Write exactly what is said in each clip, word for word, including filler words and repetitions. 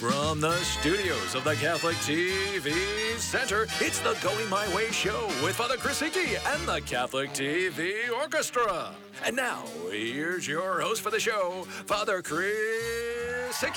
From the studios of the Catholic T V Center, it's the Going My Way show with Father Chris Hickey and the Catholic T V Orchestra. And now, here's your host for the show, Father Chris Hickey.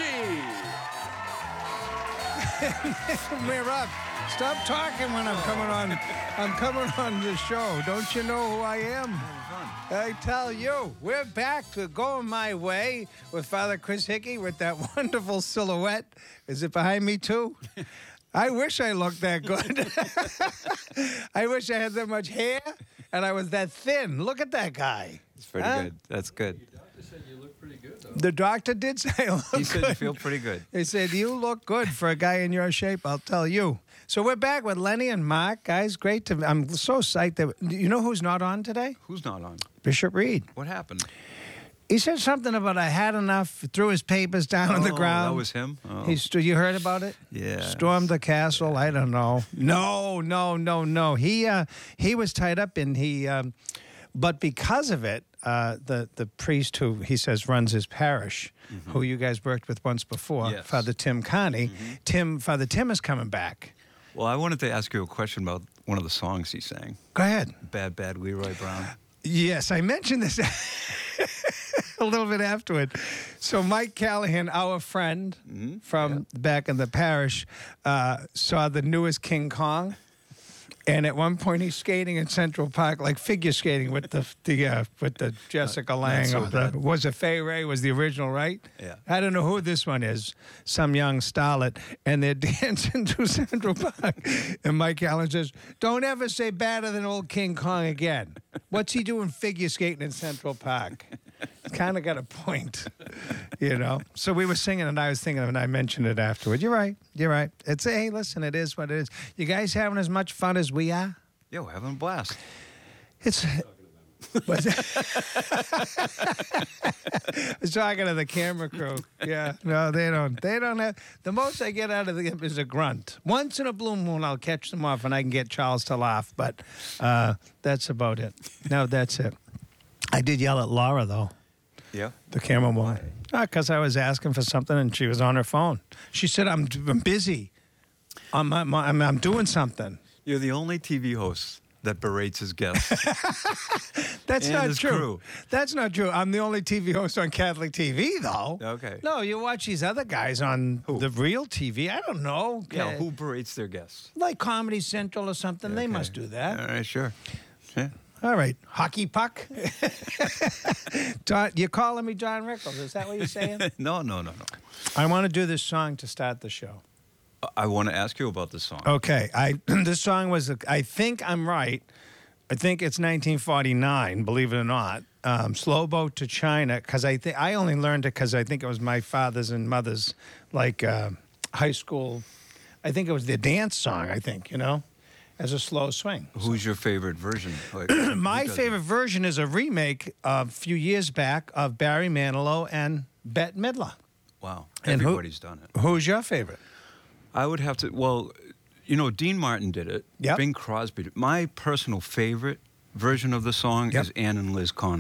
We're up. Stop talking when I'm coming on. I'm coming on the show. Don't you know who I am? I tell you, we're back to Going My Way with Father Chris Hickey with that wonderful silhouette. Is it behind me too? I wish I looked that good. I wish I had that much hair and I was that thin. Look at that guy. It's pretty Huh? good. That's good. The doctor said you look pretty good, though. The doctor did say I look He said good. you feel pretty good. He said, you look good for a guy in your shape, I'll tell you. So we're back with Lenny and Mark. Guys, great to... I'm so psyched that... You know who's not on today? Who's not on? Bishop Reed. What happened? He said something about I had enough, threw his papers down on the Oh, ground. that was him? Oh. He st- you heard about it? Yeah. Stormed the castle. I don't know. No, no, no, no. He uh, he was tied up and he... Um, but because of it, uh, the, the priest who he says runs his parish, mm-hmm. who you guys worked with once before, Yes. Father Tim Connie, Mm-hmm. Tim, Father Tim is coming back. Well, I wanted to ask you a question about one of the songs he sang. Go ahead. Bad, Bad Leroy Brown. Yes, I mentioned this a little bit afterward. So Mike Callahan, our friend Mm-hmm. from back in the parish, uh, saw the newest King Kong. And at one point, he's skating in Central Park, like figure skating with the the uh, with the Jessica Lange. so of the, bad. was it Fay Ray? Was the original, right? Yeah. I don't know who this one is. Some young starlet, and they're dancing through Central Park. And Mike Allen says, "Don't ever say better than old King Kong again." What's he doing figure skating in Central Park? Kind of got a point, you know. So we were singing, and I was thinking, and I mentioned it afterward. You're right. You're right. It's hey, listen, it is what it is. You guys having as much fun as we are? Yeah, we're having a blast. It's. Was I was talking to the camera crew. Yeah, no, they don't. They don't have. The most I get out of them is a grunt. Once in a blue moon, I'll catch them off, and I can get Charles to laugh. But uh, that's about it. No, that's it. I did yell at Laura though. Yeah? The camera woman. Because I was asking for something and she was on her phone. She said, I'm, I'm busy. I'm, I'm, I'm, I'm doing something. You're the only T V host that berates his guests. That's And not his true. crew. That's not true. I'm the only T V host on Catholic T V, though. Okay. No, you watch these other guys on Who? the real T V. I don't know. Yeah, Uh, who berates their guests? Like Comedy Central or something. They Okay. must do that. All right, sure. Yeah. All right. Hockey puck. John, you're calling me John Rickles. Is that what you're saying? No, no, no, no. I want to do this song to start the show. I want to ask you about this song. Okay, I this song was I think I'm right. I think it's nineteen forty-nine. Believe it or not, um, "Slow Boat to China." Because I think I only learned it because I think it was my father's and mother's like uh, high school. I think it was their dance song. I think you know, as a slow swing. Who's your favorite version? Like, My who does favorite it? version is a remake a few years back of Barry Manilow and Bette Midler. Wow. And who- Everybody's done it. Who's your favorite? I would have to, well, you know, Dean Martin did it. Yep. Bing Crosby did it. My personal favorite version of the song Yep. is Ann and Liz Connor.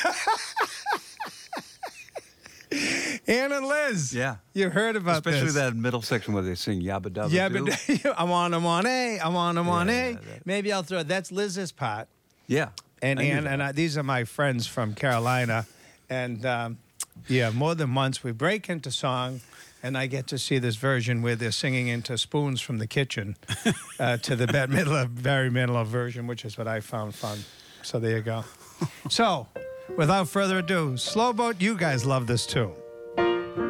Ann and Liz. Yeah. You heard about Especially this. that middle section where they sing Yabba Dabba Yeah, Doo. but I'm on, I'm on A, I'm on, I'm on Yeah, A. yeah, that- Maybe I'll throw that's Liz's part. Yeah. And I knew Ann, that. and I, these are my friends from Carolina. And um, yeah, more than once we break into song, and I get to see this version where they're singing into spoons from the kitchen uh, to the Bette Midler, Barry Manilow version, which is what I found fun. So there you go. So, without further ado, Slow Boat, you guys love this too.